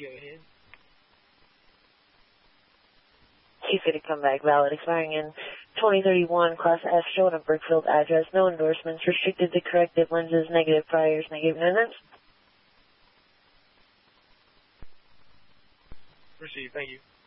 Go ahead. T-Fit comeback valid, expiring in 2031, Class F, showing a Brookfield address, no endorsements, restricted to corrective lenses, negative priors, negative notice. Proceed, thank you.